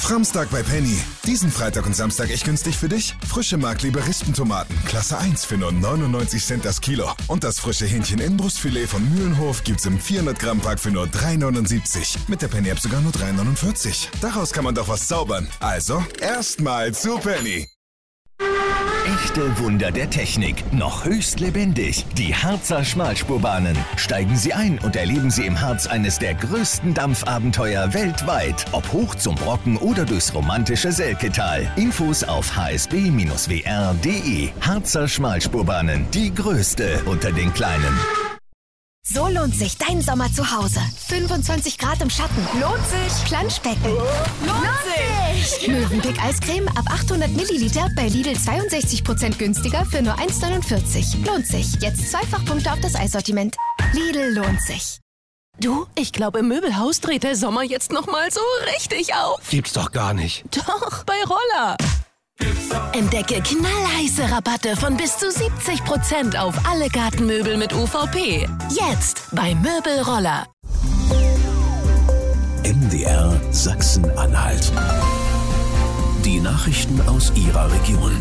Framstag bei Penny. Diesen Freitag und Samstag echt günstig für dich. Frische Markleber Rispentomaten, Klasse 1 für nur 99 Cent das Kilo. Und das frische Hähnchen-Innenbrustfilet von Mühlenhof gibt's im 400-Gramm-Pack für nur 3,79. Mit der Penny-App sogar nur 3,49. Daraus kann man doch was zaubern. Also, erstmal zu Penny. Echte Wunder der Technik, noch höchst lebendig. Die Harzer Schmalspurbahnen. Steigen Sie ein und erleben Sie im Harz eines der größten Dampfabenteuer weltweit. Ob hoch zum Brocken oder durchs romantische Selketal. Infos auf hsb-wr.de. Harzer Schmalspurbahnen, die größte unter den kleinen. So lohnt sich dein Sommer zu Hause. 25 Grad im Schatten. Lohnt sich. Planschbecken. Lohnt sich. Mövenpick Eiscreme ab 800 Milliliter bei Lidl 62% günstiger für nur 1,49. Lohnt sich. Jetzt Zweifachpunkte auf das Eissortiment. Lidl lohnt sich. Du, ich glaube, im Möbelhaus dreht der Sommer jetzt nochmal so richtig auf. Gibt's doch gar nicht. Doch, bei Roller. Entdecke knallheiße Rabatte von bis zu 70% auf alle Gartenmöbel mit UVP. Jetzt bei Möbelroller. MDR Sachsen-Anhalt. Die Nachrichten aus Ihrer Region.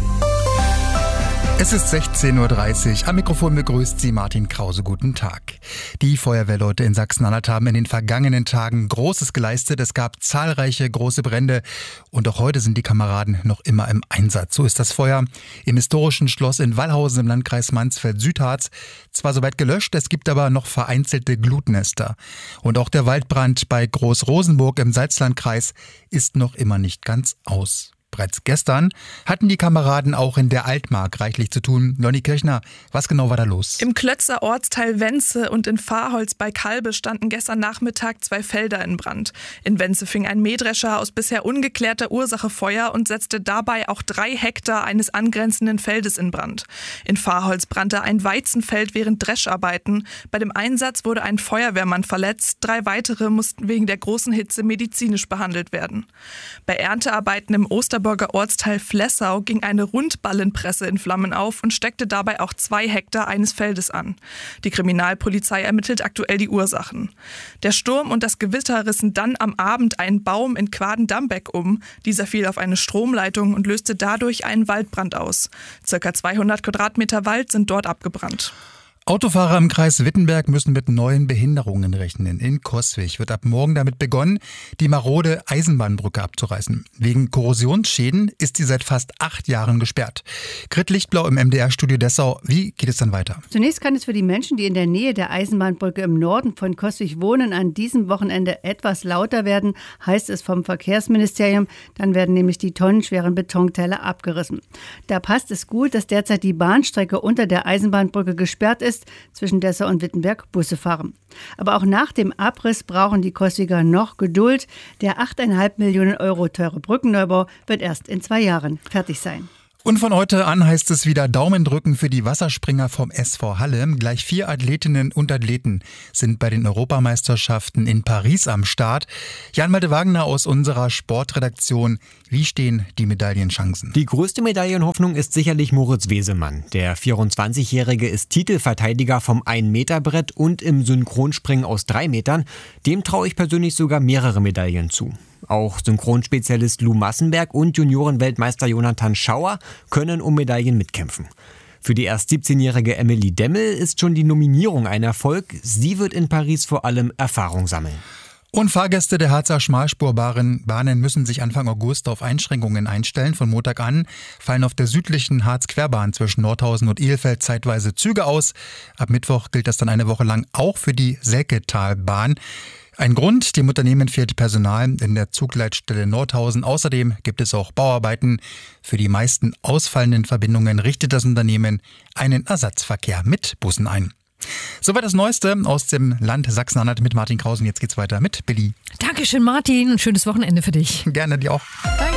Es ist 16.30 Uhr. Am Mikrofon begrüßt Sie Martin Krause. Guten Tag. Die Feuerwehrleute in Sachsen-Anhalt haben in den vergangenen Tagen Großes geleistet. Es gab zahlreiche große Brände und auch heute sind die Kameraden noch immer im Einsatz. So ist das Feuer im historischen Schloss in Wallhausen im Landkreis Mansfeld-Südharz zwar soweit gelöscht, es gibt aber noch vereinzelte Glutnester. Und auch der Waldbrand bei Groß-Rosenburg im Salzlandkreis ist noch immer nicht ganz aus. Bereits gestern hatten die Kameraden auch in der Altmark reichlich zu tun. Lonnie Kirchner, was genau war da los? Im Klötzer Ortsteil Wenze und in Fahrholz bei Kalbe standen gestern Nachmittag 2 Felder in Brand. In Wenze fing ein Mähdrescher aus bisher ungeklärter Ursache Feuer und setzte dabei auch 3 Hektar eines angrenzenden Feldes in Brand. In Fahrholz brannte ein Weizenfeld während Drescharbeiten. Bei dem Einsatz wurde ein Feuerwehrmann verletzt. 3 weitere mussten wegen der großen Hitze medizinisch behandelt werden. Bei Erntearbeiten im Osterburger Ortsteil Flessau ging eine Rundballenpresse in Flammen auf und steckte dabei auch 2 Hektar eines Feldes an. Die Kriminalpolizei ermittelt aktuell die Ursachen. Der Sturm und das Gewitter rissen dann am Abend einen Baum in Quaden-Dambeck um. Dieser fiel auf eine Stromleitung und löste dadurch einen Waldbrand aus. Circa 200 Quadratmeter Wald sind dort abgebrannt. Autofahrer im Kreis Wittenberg müssen mit neuen Behinderungen rechnen. In Coswig wird ab morgen damit begonnen, die marode Eisenbahnbrücke abzureißen. Wegen Korrosionsschäden ist sie seit fast 8 Jahren gesperrt. Grit Lichtblau im MDR-Studio Dessau. Wie geht es dann weiter? Zunächst kann es für die Menschen, die in der Nähe der Eisenbahnbrücke im Norden von Coswig wohnen, an diesem Wochenende etwas lauter werden, heißt es vom Verkehrsministerium. Dann werden nämlich die tonnenschweren Betonteile abgerissen. Da passt es gut, dass derzeit die Bahnstrecke unter der Eisenbahnbrücke gesperrt ist. Zwischen Dessau und Wittenberg Busse fahren. Aber auch nach dem Abriss brauchen die Coswiger noch Geduld. Der 8,5 Millionen Euro teure Brückenneubau wird erst in 2 Jahren fertig sein. Und von heute an heißt es wieder Daumen drücken für die Wasserspringer vom SV Halle. Gleich 4 Athletinnen und Athleten sind bei den Europameisterschaften in Paris am Start. Jan-Malte Wagner aus unserer Sportredaktion. Wie stehen die Medaillenchancen? Die größte Medaillenhoffnung ist sicherlich Moritz Wesemann. Der 24-Jährige ist Titelverteidiger vom 1-Meter-Brett und im Synchronspringen aus 3 Metern. Dem traue ich persönlich sogar mehrere Medaillen zu. Auch Synchronspezialist Lou Massenberg und Juniorenweltmeister Jonathan Schauer können um Medaillen mitkämpfen. Für die erst 17-jährige Emily Demmel ist schon die Nominierung ein Erfolg. Sie wird in Paris vor allem Erfahrung sammeln. Und Fahrgäste der Harzer Schmalspurbahnen müssen sich Anfang August auf Einschränkungen einstellen. Von Montag an fallen auf der südlichen Harz-Querbahn zwischen Nordhausen und Ehlfeld zeitweise Züge aus. Ab Mittwoch gilt das dann eine Woche lang auch für die Selketalbahn. Ein Grund, dem Unternehmen fehlt Personal in der Zugleitstelle Nordhausen. Außerdem gibt es auch Bauarbeiten. Für die meisten ausfallenden Verbindungen richtet das Unternehmen einen Ersatzverkehr mit Bussen ein. Soweit das Neueste aus dem Land Sachsen-Anhalt mit Martin Krausen. Jetzt geht's weiter mit Billy. Dankeschön, Martin. Ein schönes Wochenende für dich. Gerne, dir auch. Danke.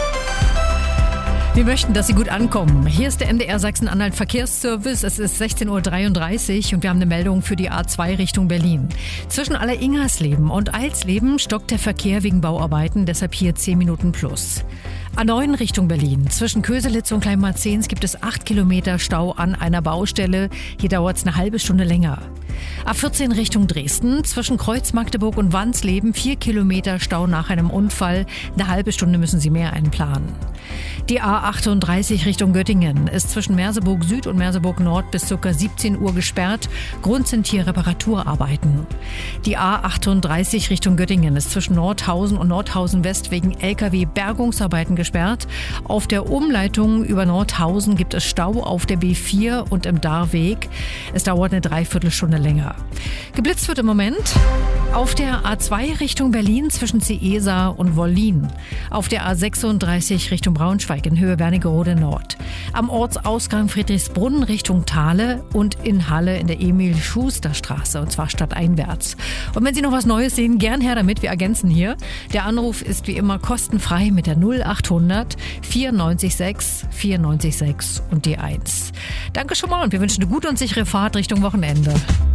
Wir möchten, dass Sie gut ankommen. Hier ist der MDR Sachsen-Anhalt Verkehrsservice. Es ist 16.33 Uhr und wir haben eine Meldung für die A2 Richtung Berlin. Zwischen Aller-Ingersleben und Eilsleben stockt der Verkehr wegen Bauarbeiten, deshalb hier 10 Minuten plus. A9 Richtung Berlin. Zwischen Köselitz und Kleinmarzens gibt es 8 Kilometer Stau an einer Baustelle. Hier dauert es eine halbe Stunde länger. A14 Richtung Dresden. Zwischen Kreuz Magdeburg und Wansleben 4 Kilometer Stau nach einem Unfall. Eine halbe Stunde müssen Sie mehr einplanen. Die A38 Richtung Göttingen ist zwischen Merseburg Süd und Merseburg Nord bis ca. 17 Uhr gesperrt. Grund sind hier Reparaturarbeiten. Die A38 Richtung Göttingen ist zwischen Nordhausen und Nordhausen West wegen LKW-Bergungsarbeiten gesperrt. Auf der Umleitung über Nordhausen gibt es Stau auf der B4 und im Darweg. Es dauert eine Dreiviertelstunde länger. Geblitzt wird im Moment auf der A2 Richtung Berlin zwischen Ciesa und Wollin. Auf der A36 Richtung Braunschweig in Höhe Wernigerode Nord. Am Ortsausgang Friedrichsbrunn Richtung Thale und in Halle in der Emil-Schuster-Straße, und zwar stadteinwärts. Und wenn Sie noch was Neues sehen, gern her damit, wir ergänzen hier. Der Anruf ist wie immer kostenfrei mit der 0800 94 94 6 und die 1. Danke schon mal und wir wünschen eine gute und sichere Fahrt Richtung Wochenende.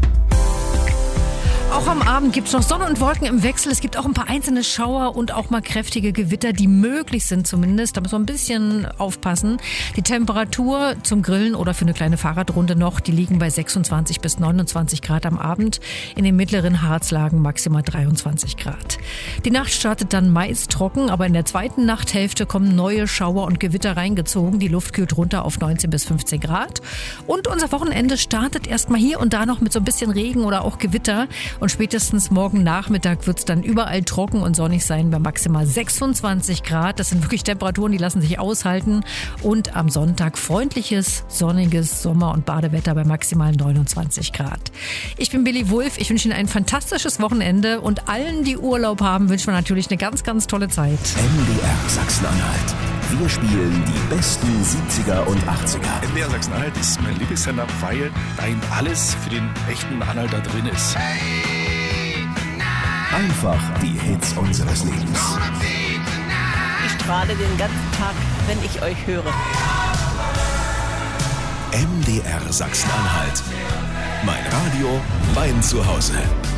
Auch am Abend gibt es noch Sonne und Wolken im Wechsel. Es gibt auch ein paar einzelne Schauer und auch mal kräftige Gewitter, die möglich sind zumindest. Da muss man ein bisschen aufpassen. Die Temperatur zum Grillen oder für eine kleine Fahrradrunde noch, die liegen bei 26 bis 29 Grad am Abend. In den mittleren Harzlagen maximal 23 Grad. Die Nacht startet dann meist trocken, aber in der zweiten Nachthälfte kommen neue Schauer und Gewitter reingezogen. Die Luft kühlt runter auf 19 bis 15 Grad. Und unser Wochenende startet erstmal hier und da noch mit so ein bisschen Regen oder auch Gewitter. Und spätestens morgen Nachmittag wird es dann überall trocken und sonnig sein bei maximal 26 Grad. Das sind wirklich Temperaturen, die lassen sich aushalten. Und am Sonntag freundliches, sonniges Sommer- und Badewetter bei maximal 29 Grad. Ich bin Billy Wulff. Ich wünsche Ihnen ein fantastisches Wochenende. Und allen, die Urlaub haben, wünschen wir natürlich eine ganz, ganz tolle Zeit. MDR Sachsen-Anhalt. Wir spielen die besten 70er und 80er. MDR Sachsen-Anhalt ist mein Lieblingssender, weil da eben alles für den echten Anhalter drin ist. Einfach die Hits unseres Lebens. Ich strahle den ganzen Tag, wenn ich euch höre. MDR Sachsen-Anhalt. Mein Radio, mein Zuhause.